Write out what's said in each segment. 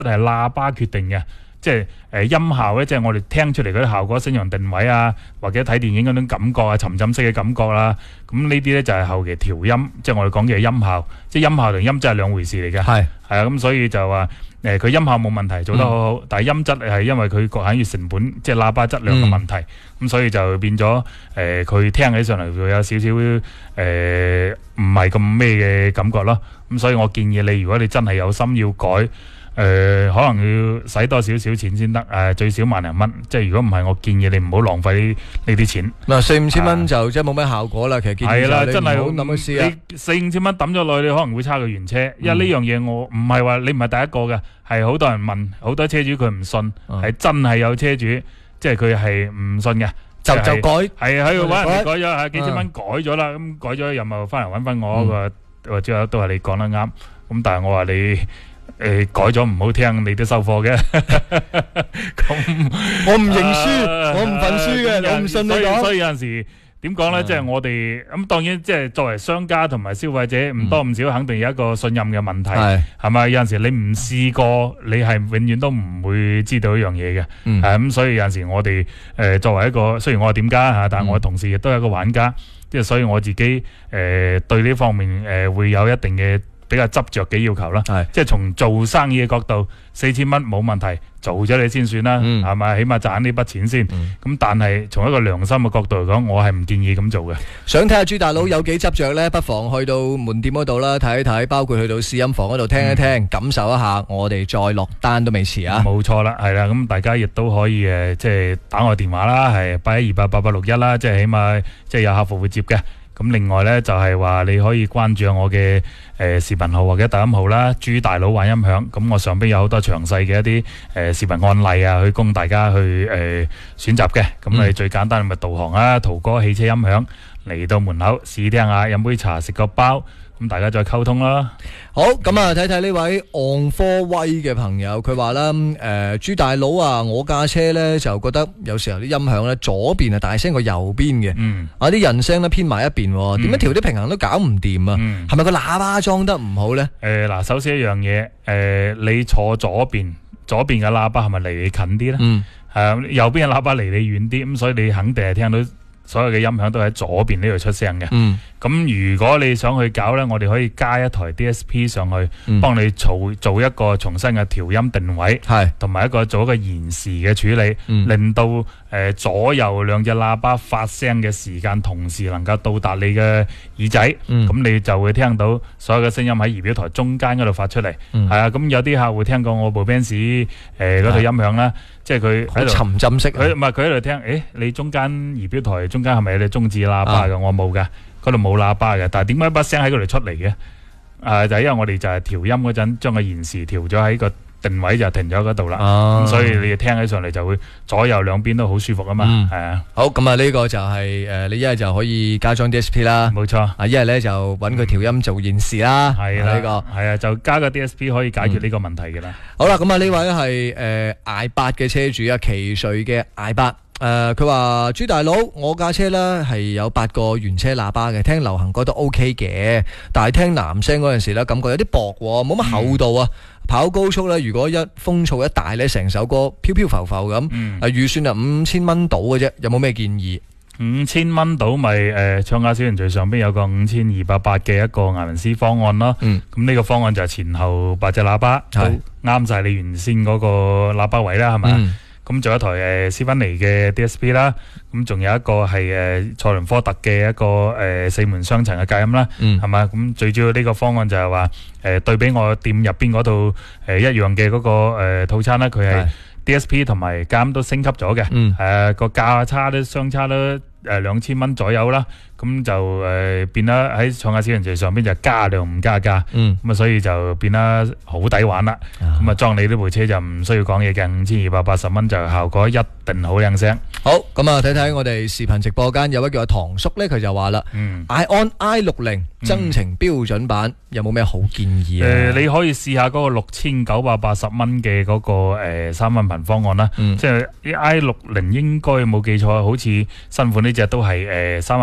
係喇叭決定嘅。即係音效咧，即係我哋聽出嚟嗰啲效果、聲場定位啊，或者睇電影嗰種感覺啊、沉浸式嘅感覺啦。咁呢啲咧就係後期調音，即係我哋講嘅音效。即係音效同音質係兩回事嚟嘅。係啊，咁所以就話佢音效冇問題，做得好好，但係音質係因為佢局限於成本，即係喇叭質量嘅問題。咁所以就變咗佢聽起上嚟會有少少唔係咁咩嘅感覺咯。咁所以我建議你，如果你真係有心要改。可能要使多少少錢先得，最少萬零蚊。即係如果唔係，我建議你唔好浪費呢啲錢。嗱，4、5千蚊就即係冇咩效果啦。其實建議就你唔好諗去試啊。你4、5千蚊抌咗落去，你可能會差過原車。因為呢樣嘢我唔係話你唔係第一個嘅，係好多人問，好多車主佢唔信，係真係有車主，即係佢係唔信嘅，就改，係喺度揾人哋改咗，幾千蚊改咗啦，咁改咗又咪翻嚟揾翻我個，或者都係你講得啱。咁但係我話你。改咗唔好聽，你都收貨嘅。咁我唔認輸，我唔忿輸嘅，我唔信你講。所以有陣時點講咧，即係我哋咁當然，即係作為商家同埋消費者，唔多唔少肯定有一個信任嘅問題，係咪？有陣時你唔試過，你係永遠都唔會知道一樣嘢嘅。咁所以有陣時我哋作為一個，雖然我係店家嚇，但係我嘅同事亦都係一個玩家，即係所以我自己對呢方面會有一定嘅。比較執着嘅要求啦，即係從做生意嘅角度，4000蚊冇問題，做咗你先算啦，係咪？起碼賺呢筆錢先。咁但係從一個良心嘅角度嚟講，我係唔建議咁做嘅。想睇下朱大佬有幾執着呢？不妨去到門店嗰度啦，睇一睇，包括去到試音房嗰度聽一聽，感受一下，我哋再落單都未遲啊！冇錯啦，係啦，咁大家亦都可以即係打我電話啦，係81288861啦，即係起碼即係有客服會接嘅。咁另外呢，就係話你可以關注我嘅視頻號或者抖音號啦，朱大佬玩音響。咁我上邊有好多詳細嘅一啲視頻案例啊，去供大家去選擇嘅。咁你最簡單咪導航啊，途哥汽車音響嚟到門口試聽下，飲杯茶食個包。咁大家再溝通啦。好，咁啊睇睇呢位昂科威嘅朋友，佢話啦，朱大佬啊，我架車呢就覺得有時候啲音響呢，左邊係大聲過右邊嘅，啲人聲呢偏埋一邊，點樣調啲平衡都搞唔掂啊？係咪個喇叭裝得唔好呢？嗱，首先一樣嘢，你坐左邊嘅喇叭係咪離你近啲呢？右邊嘅喇叭離你遠啲，咁所以你肯定係聽到所有嘅音響都喺左邊呢度出聲嘅。咁如果你想去搞呢，我哋可以加一台 DSP 上去，幫你做一個重新嘅調音定位，同埋做一個延時嘅處理，令到左右兩隻喇叭發聲嘅時間同時能夠到達你嘅耳仔，咁你就會聽到所有嘅聲音喺儀表台中間嗰度發出嚟。係啊，咁有啲客戶聽過我部 Benz 嗰套音響啦，即係佢喺度沉浸式，佢喺度聽，你中間儀表台中間係咪有隻中置喇叭㗎？我冇㗎。嗰度冇喇叭嘅，但係點解把聲喺嗰度出嚟嘅？就係因為我哋就係調音嗰陣，將個延時調咗喺個定位就停咗嗰度啦。咁所以你聽起上嚟就會左右兩邊都好舒服啊嘛。係啊。好，咁啊呢個就係你一係就可以加裝 DSP 啦，冇錯。一係咧就揾佢調音做延時啦。係啦，呢個係啊，就加個 DSP 可以解決呢個問題嘅啦。好啦，咁啊呢位係i8嘅車主啊，奇瑞嘅i8。佢話朱大佬，我架車呢係有8個原車喇叭嘅，聽流行歌都 OK 嘅，但係聽男聲嗰陣時呢，感覺有啲薄，冇乜厚度啊。跑高速呢，如果風噪一大呢，成首歌飄飄浮浮咁。預算就5000蚊到嘅啫，有冇咩建議？5000蚊到咪唱家小程序上邊有個5288嘅一個艾文斯方案咯。咁呢個方案就係前後8隻喇叭都啱晒你原先嗰個喇叭位啦，係咪？咁仲有一台斯芬尼嘅 DSP 啦，咁仲有一個係賽倫科特嘅一個4門雙層嘅隔音啦，係嘛？咁最主要呢個方案就係話對比我店入邊嗰度一樣嘅嗰個套餐啦，佢係 DSP 同埋隔音都升級咗嘅，個價差都相差都2000蚊左右啦。咁就變得喺創價小程序上邊就加量唔加價，咁啊所以就變得好抵玩啦。咁啊裝你呢部車就唔需要講嘢嘅，5280蚊就效果一定好靚聲。好，咁啊睇睇我哋視頻直播間有位叫阿唐叔咧，佢就話啦，ION i60增程標準版有冇咩好建議啊？你可以試下嗰個6980蚊嘅嗰個3分頻方案啦，即係 i60 應該冇記錯，好似新款呢隻都係3分頻嘅啦。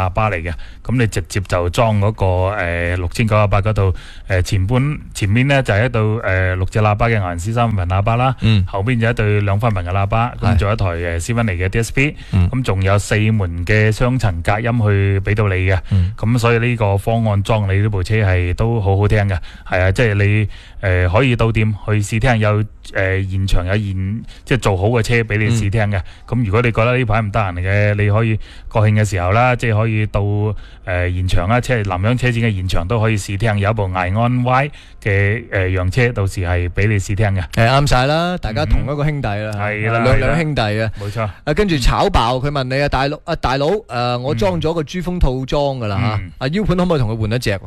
喇叭嚟嘅，咁你直接就裝嗰個6988嗰度前面咧就係一對6隻喇叭嘅牛人 C3 分頻喇叭啦，後邊就一對2分頻嘅喇叭，咁仲有一台C分嚟嘅 DSP， 咁仲有4門嘅雙層隔音去俾到你嘅，咁所以呢個方案裝你呢部車係都好好聽嘅，係啊，即係你可以到店去試聽，有現場有即係做好嘅車俾你試聽嘅。咁如果你覺得呢排唔得閒嘅，你可以國慶嘅時候啦，即係可以到現場啦，即係南洋車展嘅現場都可以試聽，有一部艾安 Y 嘅洋車，到時係俾你試聽嘅。 啱晒啦，大家同一個兄弟啦， 係啦， 兩兄弟啊， 冇錯。 跟住炒爆佢問你啊，大佬我裝咗個珠峰套裝噶啦嚇，U 盤可唔可以同佢換一隻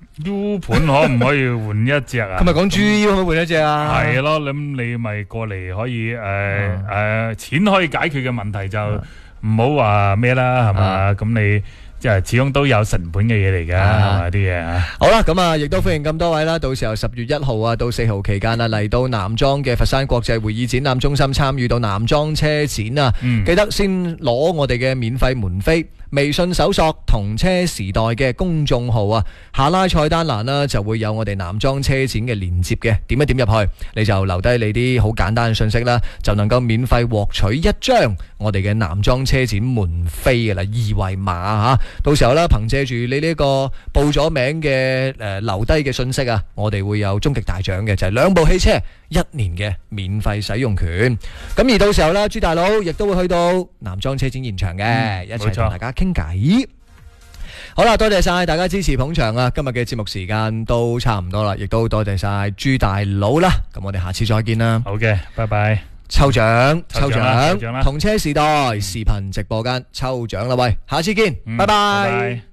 ？U 盤可唔可以換一隻啊？ 佢咪講 G 可唔可以換一隻啊？ 係咯，咁你咪過嚟可以錢可以解決嘅問題就唔好話咩啦，係嘛？咁你即係始終都有成本嘅嘢嚟㗎，係咪啲嘢啊？ 好啦，咁啊，亦都歡迎咁多位啦，到時候10月1號啊到4號期間啊，嚟到南莊嘅佛山國際會議展覽中心參與到南莊車展啊！記得先攞我哋嘅免費門飛。微信搜索同車時代嘅公眾號啊，下拉菜單欄啦就會有我哋南莊車展嘅連接嘅，點一點入去，你就留低你啲好簡單嘅信息啦，就能夠免費獲取一張我哋嘅南莊車展門飛嘅啦，二維碼吓，到時候咧憑借住你呢個報咗名嘅留低嘅信息啊，我哋會有終極大獎嘅，就係2部汽車1年嘅免費使用權。咁而到時候咧，朱大佬亦都會去到南莊車展現場嘅，一齊同大家傾偈。好啦，多謝晒大家支持捧場啊！今日嘅節目時間都差唔多啦，亦都多謝晒朱大佬啦。咁我哋下次再見啦。 好嘅，拜拜。 抽獎， 啦， 同車時代視頻直播間抽獎啦，喂，下次見，拜拜。